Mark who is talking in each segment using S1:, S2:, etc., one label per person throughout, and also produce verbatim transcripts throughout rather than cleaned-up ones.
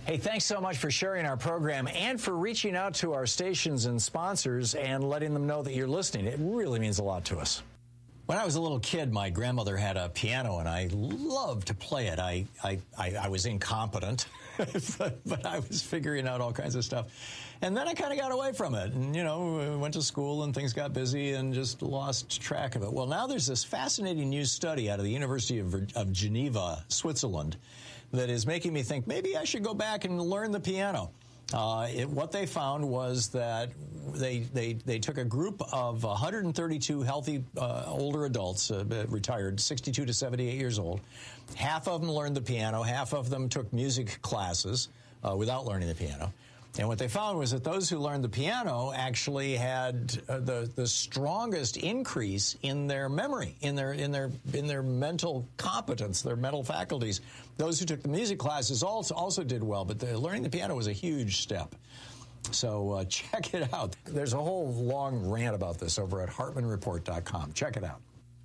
S1: Hey, thanks so much for sharing our program and for reaching out to our stations and sponsors and letting them know that you're listening. It really means a lot to us. When I was a little kid, my grandmother had a piano, and I loved to play it. I I, I, I was incompetent, but, but I was figuring out all kinds of stuff. And then I kind of got away from it, and, you know, went to school, and things got busy, and just lost track of it. Well, now there's this fascinating new study out of the University of, of Geneva, Switzerland, that is making me think maybe I should go back and learn the piano. Uh, it, what they found was that they they they took a group of one hundred thirty-two healthy uh, older adults, uh, retired, sixty-two to seventy-eight years old. Half of them learned the piano. Half of them took music classes uh, without learning the piano. And what they found was that those who learned the piano actually had uh, the the strongest increase in their memory, in their in their in their mental competence, their mental faculties. Those who took the music classes also also did well, but the, learning the piano was a huge step. So uh, check it out. There's a whole long rant about this over at Hartman Report dot com. Check it out.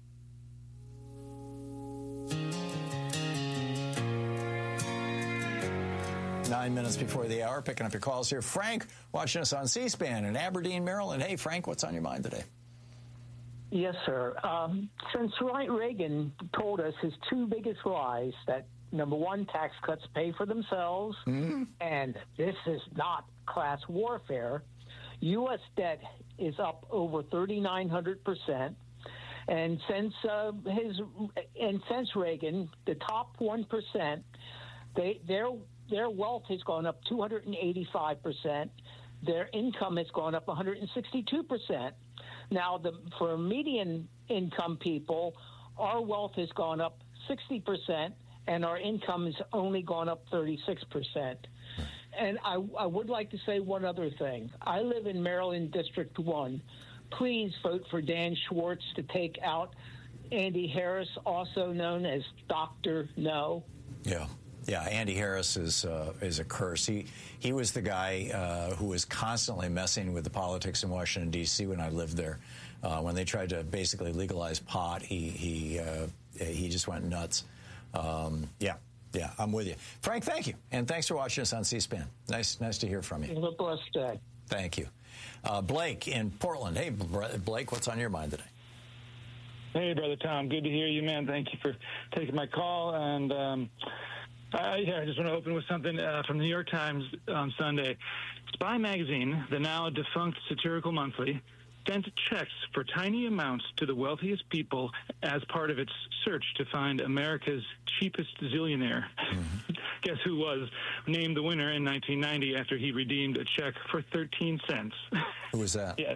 S1: Nine minutes before the hour, picking up your calls here. Frank, watching us on C-SPAN in Aberdeen, Maryland. Hey, Frank, what's on your mind today?
S2: Yes, sir. Um, since Reagan told us his two biggest lies, that number one, tax cuts pay for themselves, mm-hmm. and this is not class warfare, U S debt is up over thirty-nine hundred percent. And since uh, his and since Reagan, the top one percent, they their Their wealth has gone up two hundred eighty-five percent. Their income has gone up one hundred sixty-two percent. Now, the, for median income people, our wealth has gone up sixty percent, and our income has only gone up thirty-six percent. And I, I would like to say one other thing. I live in Maryland District one. Please vote for Dan Schwartz to take out Andy Harris, also known as Doctor No.
S1: Yeah. Yeah, Andy Harris is uh, is a curse. He he was the guy uh, who was constantly messing with the politics in Washington, D C when I lived there. Uh, when they tried to basically legalize pot, he he uh, he just went nuts. Um, yeah, yeah, I'm with you, Frank. Thank you, and thanks for watching us on C-SPAN. Nice nice to hear from you.
S2: Have a blessed day.
S1: Thank you, uh, Blake in Portland. Hey, Blake, what's on your mind today?
S3: Hey, Brother Tom. Good to hear you, man. Thank you for taking my call. And um, I, yeah, I just want to open with something uh, from the New York Times on Sunday. Spy Magazine, the now defunct satirical monthly, sent checks for tiny amounts to the wealthiest people as part of its search to find America's cheapest zillionaire. Mm-hmm. Guess who was named the winner in nineteen ninety after he redeemed a check for thirteen cents?
S1: Who was that?
S3: Yes.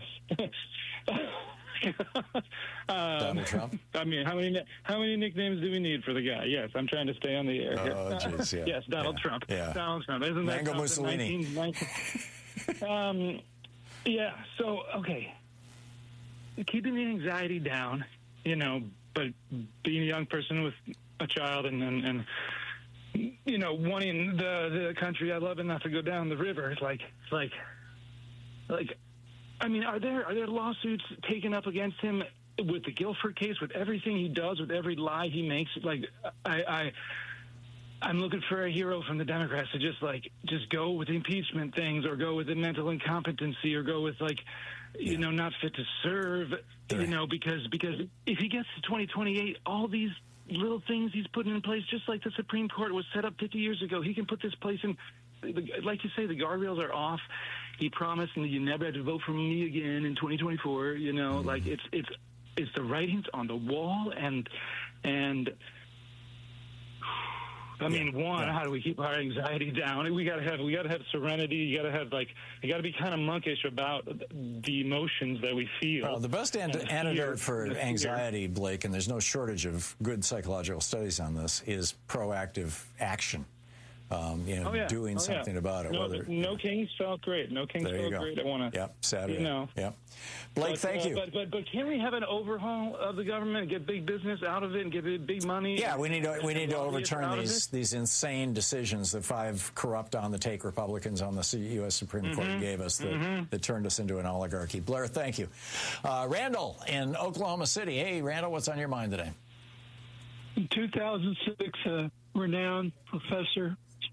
S3: um,
S1: Donald Trump?
S3: I mean, how many how many nicknames do we need for the guy? Yes, I'm trying to stay on the air.
S1: Oh, jeez, yeah.
S3: Yes, Donald
S1: yeah.
S3: Trump.
S1: Yeah.
S3: Donald Trump. Isn't that
S1: Mango Mussolini?
S3: nineteen, nineteen, um, yeah, so, okay. Keeping the anxiety down, you know, but being a young person with a child and, and, and you know, wanting the, the country I love and not to go down the river, it's like, it's like, like, I mean, are there are there lawsuits taken up against him with the Guilford case, with everything he does, with every lie he makes? Like, I, I I'm looking for a hero from the Democrats to just like just go with impeachment things, or go with the mental incompetency, or go with like, you yeah. know, not fit to serve. Right. You know, because because if he gets to twenty twenty-eight, all these little things he's putting in place, just like the Supreme Court was set up fifty years ago, he can put this place in. Like you say, the guardrails are off. He promised, and you never had to vote for me again in twenty twenty-four. You know, mm-hmm. like it's it's it's the writings on the wall, and and I mean, yeah. one, yeah. how do we keep our anxiety down? We gotta have we gotta have serenity. You gotta have like you gotta be kind of monkish about the emotions that we feel.
S1: Well, the best an- antidote for anxiety, Blake, and there's no shortage of good psychological studies on this, is proactive action. Um, you know,
S3: oh, yeah.
S1: doing
S3: oh,
S1: something
S3: yeah.
S1: about it.
S3: No,
S1: whether,
S3: no yeah. Kings felt great. No Kings
S1: there
S3: felt
S1: go.
S3: great. I want to.
S1: Yep, Saturday.
S3: You know.
S1: Yep. Blake,
S3: but,
S1: thank
S3: uh,
S1: you.
S3: But, but but can we have an overhaul of the government and get big business out of it and get big money?
S1: Yeah, we need to we need to overturn these these insane decisions that five corrupt on the take Republicans on the U S Supreme
S3: mm-hmm.
S1: Court gave us that,
S3: mm-hmm.
S1: that turned us into an oligarchy. Blair, thank you. Uh, Randall in Oklahoma City. Hey, Randall, what's on your mind today?
S4: In two thousand six, a renowned professor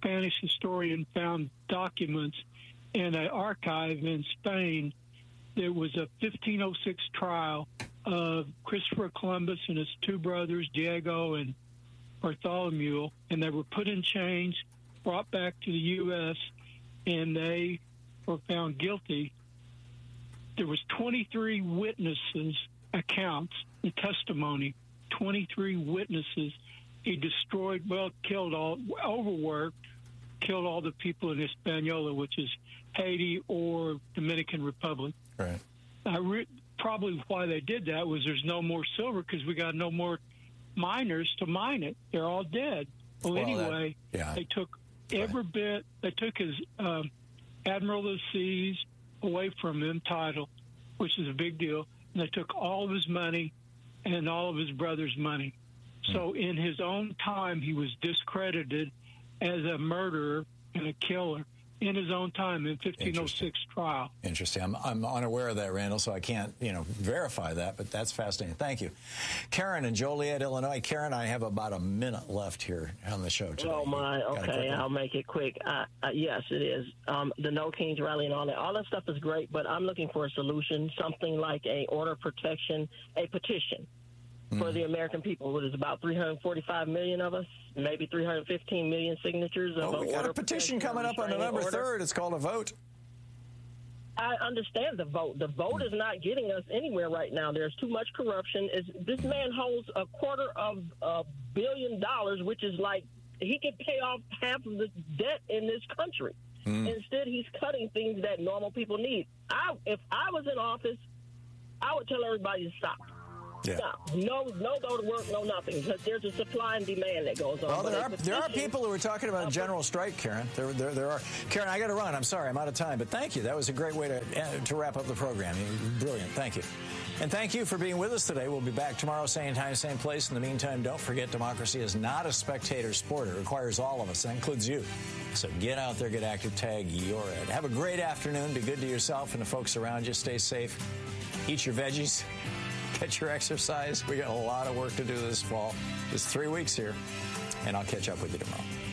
S4: Spanish historian found documents in an archive in Spain. There was a fifteen oh six trial of Christopher Columbus and his two brothers, Diego and Bartholomew, and they were put in chains, brought back to the U S, and they were found guilty. There was twenty-three witnesses' accounts and testimony, twenty-three witnesses. He destroyed, well, killed all, overworked, killed all the people in Hispaniola, which is Haiti or Dominican Republic.
S1: Right.
S4: I re- probably why they did that was there's no more silver because we got no more miners to mine it. They're all dead. Well, well anyway,
S1: that, yeah.
S4: they took every bit. They took his um, Admiral of the Seas away from him title, which is a big deal. And they took all of his money and all of his brother's money. Mm. So in his own time, he was discredited as a murderer and a killer in his own time in fifteen oh six trial.
S1: Interesting. I'm, I'm unaware of that, Randall, so I can't, you know, verify that, but that's fascinating. Thank you. Karen in Joliet, Illinois. Karen, I have about a minute left here on the show today.
S5: Oh, my. Okay, I'll make it quick. Uh, uh, yes, it is. Um, the No Kings rally and all that. All that stuff is great, but I'm looking for a solution, something like a order of protection, a petition for the American people, which is about three hundred forty-five million of us, maybe three hundred fifteen million signatures. Of
S1: oh, we got a petition coming up on November third. It's called a vote.
S5: I understand the vote. The vote is not getting us anywhere right now. There's too much corruption. It's, this man holds a quarter of a billion dollars, which is like he could pay off half of the debt in this country. Mm. Instead, he's cutting things that normal people need. I, if I was in office, I would tell everybody to stop.
S1: Yeah.
S5: No, no, go to work, no nothing, because there's a supply and demand that goes on.
S1: Well, there are there are people who are talking about a general strike, Karen. There, there, there are. Karen, I got to run. I'm sorry, I'm out of time, but thank you. That was a great way to to wrap up the program. Brilliant. Thank you, and thank you for being with us today. We'll be back tomorrow, same time, same place. In the meantime, don't forget, democracy is not a spectator sport. It requires all of us. That includes you. So get out there, get active. Tag your ed. Have a great afternoon. Be good to yourself and the folks around you. Stay safe. Eat your veggies. Get your exercise. We got a lot of work to do this fall. Just three weeks here, and I'll catch up with you tomorrow.